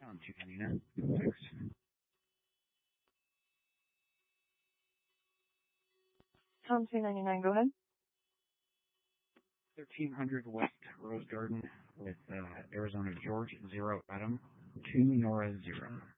Pound 299. Thanks. Pound 299, go ahead. 1300 West Rose Garden with Arizona George 0 Adam 2 Nora 0.